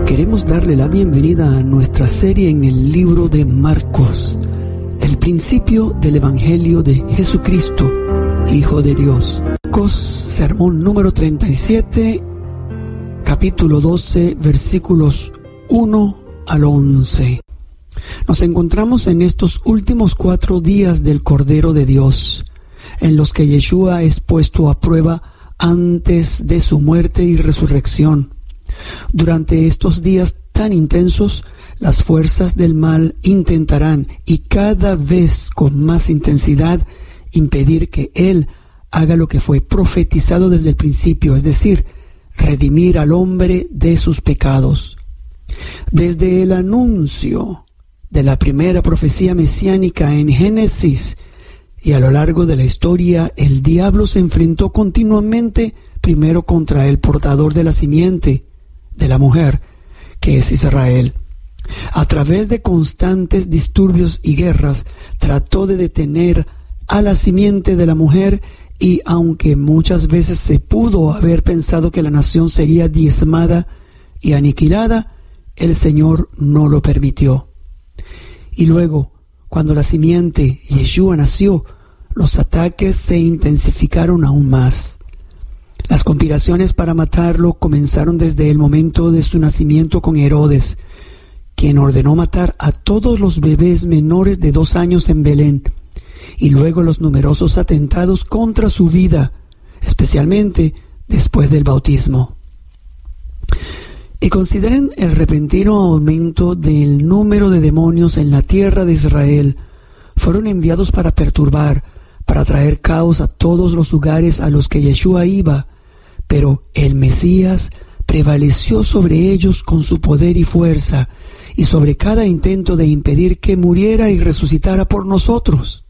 Queremos darle la bienvenida a nuestra serie en el libro de Marcos, el principio del Evangelio de Jesucristo, Hijo de Dios. Marcos, sermón número 37, capítulo 12, versículos 1 al 11. Nos encontramos en estos últimos 4 días del Cordero de Dios, en los que Yeshua es puesto a prueba antes de su muerte y resurrección. Durante estos días tan intensos, las fuerzas del mal intentarán, y cada vez con más intensidad, impedir que Él haga lo que fue profetizado desde el principio, es decir, redimir al hombre de sus pecados. Desde el anuncio de la primera profecía mesiánica en Génesis y a lo largo de la historia, el diablo se enfrentó continuamente primero contra el portador de la simiente de la mujer, que es Israel. A través de constantes disturbios y guerras, trató de detener a la simiente de la mujer, y aunque muchas veces se pudo haber pensado que la nación sería diezmada y aniquilada, el Señor no lo permitió. Y luego, cuando la simiente Yeshua nació, los ataques se intensificaron aún más. Las conspiraciones para matarlo comenzaron desde el momento de su nacimiento con Herodes, quien ordenó matar a todos los bebés menores de 2 años en Belén, y luego los numerosos atentados contra su vida, especialmente después del bautismo. Y consideren el repentino aumento del número de demonios en la tierra de Israel. Fueron enviados para perturbar, para traer caos a todos los lugares a los que Yeshua iba, pero el Mesías prevaleció sobre ellos con su poder y fuerza, y sobre cada intento de impedir que muriera y resucitara por nosotros.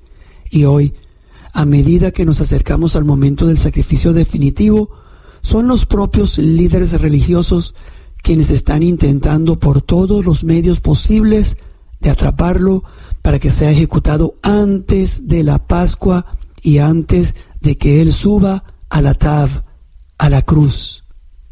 Y hoy, a medida que nos acercamos al momento del sacrificio definitivo, son los propios líderes religiosos quienes están intentando por todos los medios posibles de atraparlo para que sea ejecutado antes de la Pascua y antes de que Él suba a la Tav, a la cruz.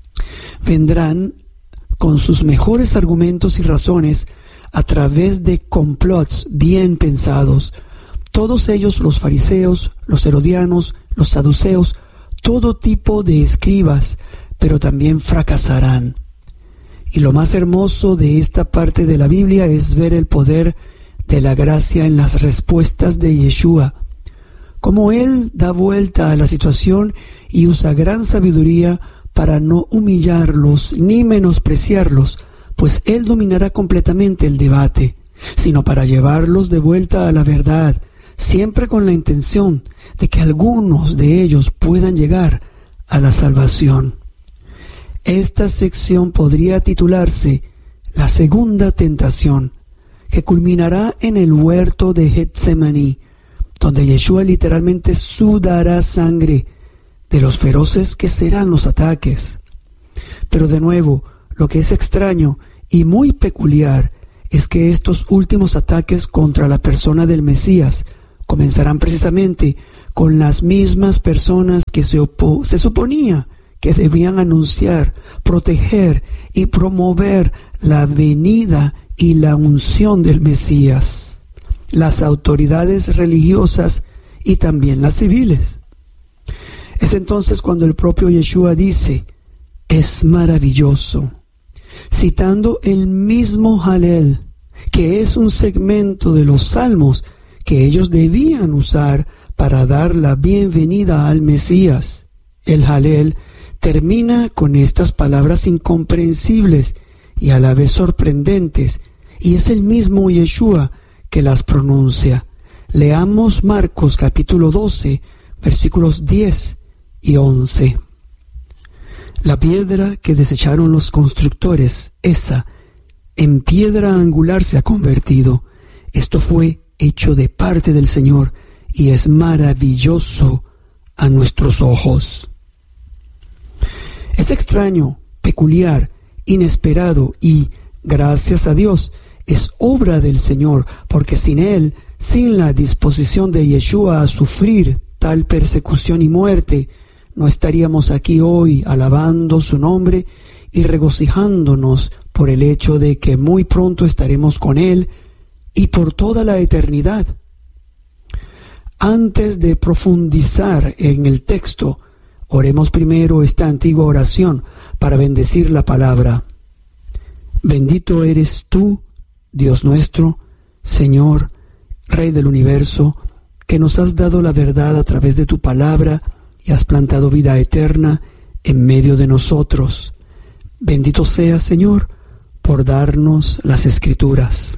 Vendrán con sus mejores argumentos y razones a través de complots bien pensados. Todos ellos, los fariseos, los herodianos, los saduceos, todo tipo de escribas, pero también fracasarán. Y lo más hermoso de esta parte de la Biblia es ver el poder de la gracia en las respuestas de Yeshua, como Él da vuelta a la situación y usa gran sabiduría para no humillarlos ni menospreciarlos, pues Él dominará completamente el debate, sino para llevarlos de vuelta a la verdad, siempre con la intención de que algunos de ellos puedan llegar a la salvación. Esta sección podría titularse La segunda tentación, que culminará en el huerto de Getsemaní, donde Yeshua literalmente sudará sangre de los feroces que serán los ataques. Pero de nuevo, lo que es extraño y muy peculiar es que estos últimos ataques contra la persona del Mesías comenzarán precisamente con las mismas personas que se suponía que debían anunciar, proteger y promover la venida y la unción del Mesías: las autoridades religiosas y también las civiles. Es entonces cuando el propio Yeshua dice: es maravilloso, citando el mismo Halel, que es un segmento de los salmos que ellos debían usar para dar la bienvenida al Mesías. El Halel termina con estas palabras incomprensibles y a la vez sorprendentes, y es el mismo Yeshua que las pronuncia. Leamos Marcos capítulo 12, versículos 10 y 11. La piedra que desecharon los constructores, esa, en piedra angular se ha convertido. Esto fue hecho de parte del Señor y es maravilloso a nuestros ojos. Es extraño, peculiar, inesperado y, gracias a Dios, es obra del Señor, porque sin Él, sin la disposición de Yeshua a sufrir tal persecución y muerte, no estaríamos aquí hoy alabando su nombre y regocijándonos por el hecho de que muy pronto estaremos con Él y por toda la eternidad. Antes de profundizar en el texto, oremos primero esta antigua oración para bendecir la palabra. Bendito eres tú, Dios nuestro, Señor, Rey del universo, que nos has dado la verdad a través de tu palabra y has plantado vida eterna en medio de nosotros. Bendito seas, Señor, por darnos las Escrituras.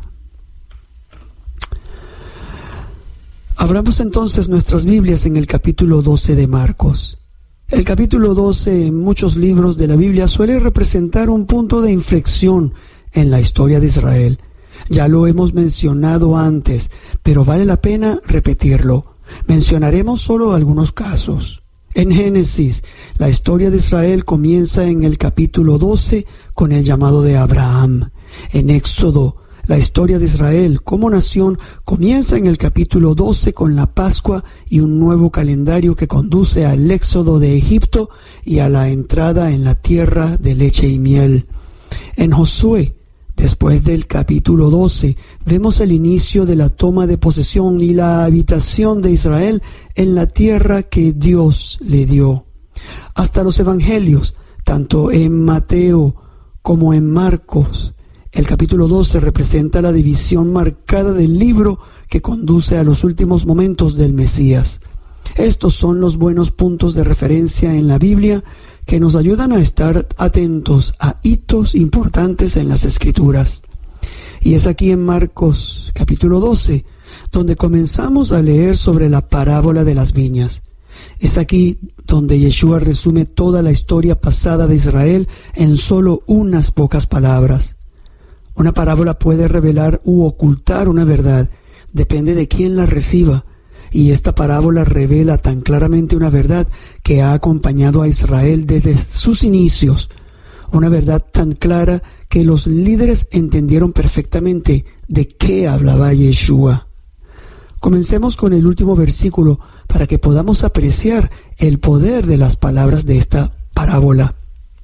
Abramos entonces nuestras Biblias en el capítulo 12 de Marcos. El capítulo 12 en muchos libros de la Biblia suele representar un punto de inflexión en la historia de Israel. Ya lo hemos mencionado antes, pero vale la pena repetirlo. Mencionaremos solo algunos casos. En Génesis, la historia de Israel comienza en el capítulo 12 con el llamado de Abraham. En Éxodo, la historia de Israel como nación comienza en el capítulo 12 con la Pascua y un nuevo calendario que conduce al éxodo de Egipto y a la entrada en la tierra de leche y miel. En Josué, después del capítulo 12, vemos el inicio de la toma de posesión y la habitación de Israel en la tierra que Dios le dio. Hasta los evangelios, tanto en Mateo como en Marcos, el capítulo 12 representa la división marcada del libro que conduce a los últimos momentos del Mesías. Estos son los buenos puntos de referencia en la Biblia que nos ayudan a estar atentos a hitos importantes en las Escrituras. Y es aquí en Marcos capítulo 12 donde comenzamos a leer sobre la parábola de las viñas. Es aquí donde Yeshua resume toda la historia pasada de Israel en solo unas pocas palabras. Una parábola puede revelar u ocultar una verdad, depende de quién la reciba, y esta parábola revela tan claramente una verdad que ha acompañado a Israel desde sus inicios, una verdad tan clara que los líderes entendieron perfectamente de qué hablaba Yeshua. Comencemos con el último versículo para que podamos apreciar el poder de las palabras de esta parábola.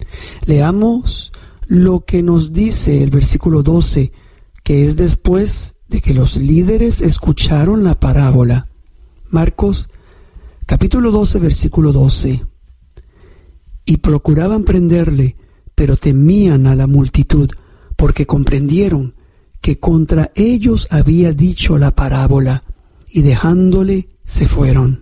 Leamos lo que nos dice el versículo 12, que es después de que los líderes escucharon la parábola. Marcos, capítulo 12, versículo 12. Y procuraban prenderle, pero temían a la multitud, porque comprendieron que contra ellos había dicho la parábola, y dejándole se fueron.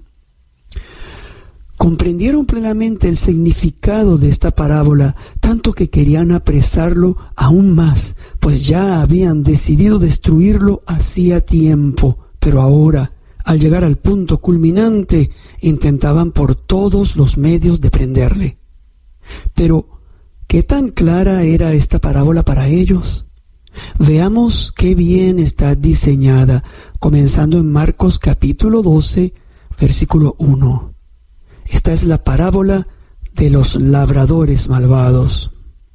Comprendieron plenamente el significado de esta parábola, tanto que querían apresarlo aún más, pues ya habían decidido destruirlo hacía tiempo, pero ahora, al llegar al punto culminante, intentaban por todos los medios de prenderle. Pero, ¿qué tan clara era esta parábola para ellos? Veamos qué bien está diseñada, comenzando en Marcos capítulo 12, versículo 1. Esta es la parábola de los labradores malvados.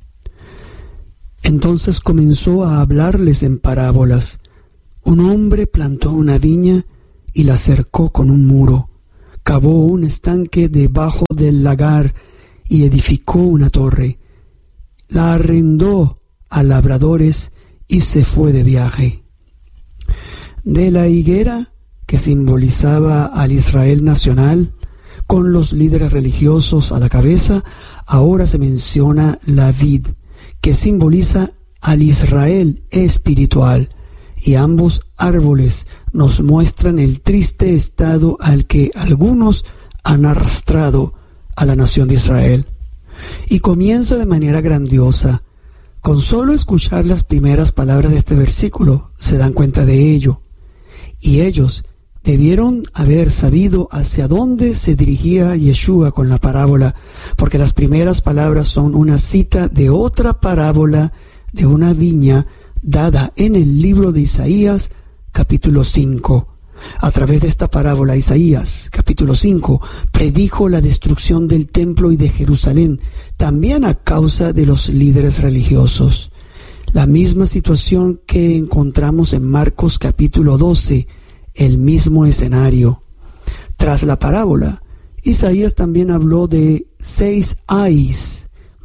Entonces comenzó a hablarles en parábolas. Un hombre plantó una viña y la cercó con un muro, cavó un estanque debajo del lagar y edificó una torre. La arrendó a labradores y se fue de viaje. De la higuera, que simbolizaba al Israel nacional, con los líderes religiosos a la cabeza, ahora se menciona la vid, que simboliza al Israel espiritual, y ambos árboles nos muestran el triste estado al que algunos han arrastrado a la nación de Israel. Y comienza de manera grandiosa. Con solo escuchar las primeras palabras de este versículo se dan cuenta de ello. Y ellos debieron haber sabido hacia dónde se dirigía Yeshua con la parábola, porque las primeras palabras son una cita de otra parábola de una viña dada en el libro de Isaías, capítulo 5. A través de esta parábola, Isaías, capítulo 5, predijo la destrucción del templo y de Jerusalén, también a causa de los líderes religiosos. La misma situación que encontramos en Marcos, capítulo 12, el mismo escenario. Tras la parábola, Isaías también habló de 6 ayes,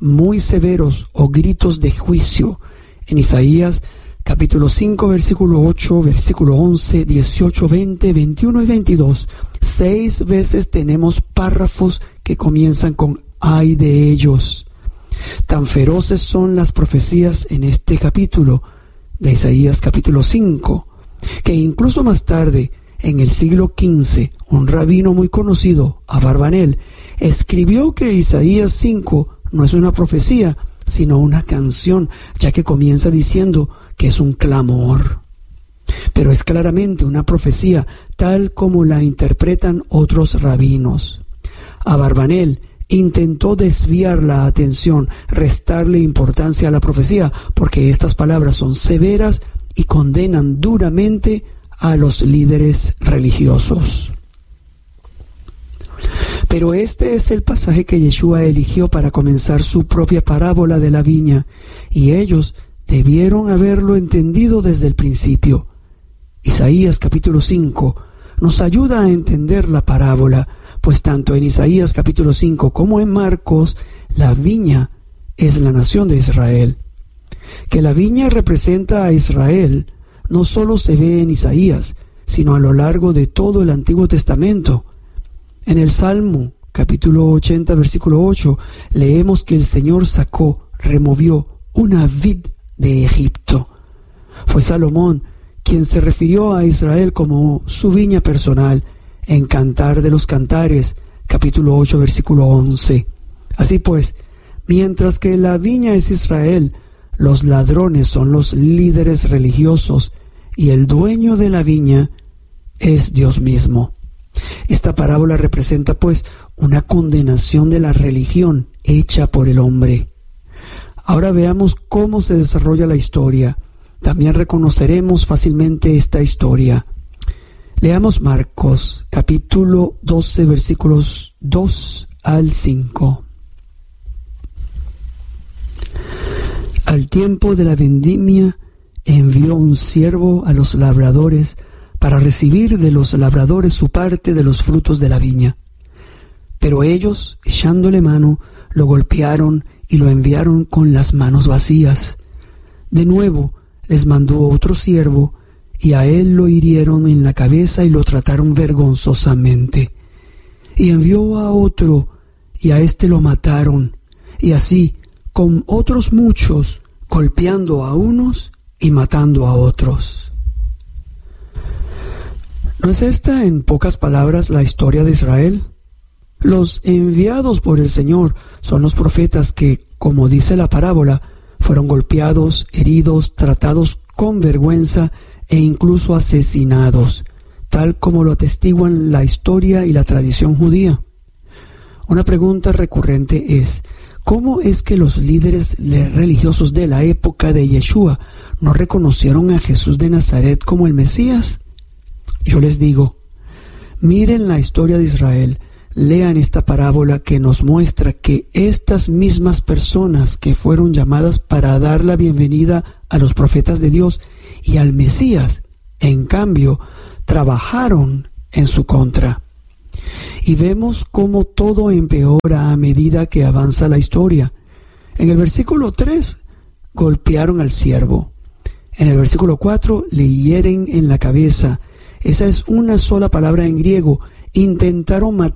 muy severos o gritos de juicio. En Isaías capítulo 5, versículo 8, versículo 11, 18, 20, 21 y 22. 6 veces tenemos párrafos que comienzan con ay de ellos. Tan feroces son las profecías en este capítulo de Isaías capítulo 5, que incluso más tarde, en el siglo XV, un rabino muy conocido, Abarbanel, escribió que Isaías 5 no es una profecía, sino una canción, ya que comienza diciendo que es un clamor. Pero es claramente una profecía, tal como la interpretan otros rabinos. Abarbanel intentó desviar la atención, restarle importancia a la profecía, porque estas palabras son severas y condenan duramente a los líderes religiosos. Pero este es el pasaje que Yeshua eligió para comenzar su propia parábola de la viña, y ellos debieron haberlo entendido desde el principio. Isaías capítulo 5 nos ayuda a entender la parábola, pues tanto en Isaías capítulo 5 como en Marcos, la viña es la nación de Israel. Que la viña representa a Israel no solo se ve en Isaías, sino a lo largo de todo el Antiguo Testamento. En el Salmo capítulo 80, versículo 8, leemos que el Señor removió una vid de Egipto. Fue Salomón quien se refirió a Israel como su viña personal en Cantar de los Cantares, capítulo 8, versículo 11. Así pues, mientras que la viña es Israel, los ladrones son los líderes religiosos y el dueño de la viña es Dios mismo. Esta parábola representa pues una condenación de la religión hecha por el hombre. Ahora veamos cómo se desarrolla la historia. También reconoceremos fácilmente esta historia. Leamos Marcos capítulo 12 versículos 2 al 5. Al tiempo de la vendimia envió un siervo a los labradores para recibir de los labradores su parte de los frutos de la viña. Pero ellos, echándole mano, lo golpearon y lo enviaron con las manos vacías. De nuevo les mandó otro siervo, y a él lo hirieron en la cabeza y lo trataron vergonzosamente. Y envió a otro, y a éste lo mataron, y así con otros muchos, golpeando a unos y matando a otros. ¿No es esta, en pocas palabras, la historia de Israel? Los enviados por el Señor son los profetas que, como dice la parábola, fueron golpeados, heridos, tratados con vergüenza e incluso asesinados, tal como lo atestiguan la historia y la tradición judía. Una pregunta recurrente es: ¿cómo es que los líderes religiosos de la época de Yeshua no reconocieron a Jesús de Nazaret como el Mesías? Yo les digo, miren la historia de Israel, lean esta parábola que nos muestra que estas mismas personas que fueron llamadas para dar la bienvenida a los profetas de Dios y al Mesías, en cambio, trabajaron en su contra. Y vemos cómo todo empeora a medida que avanza la historia. En el versículo 3, golpearon al siervo. En el versículo 4, le hieren en la cabeza. Esa es una sola palabra en griego. Intentaron matar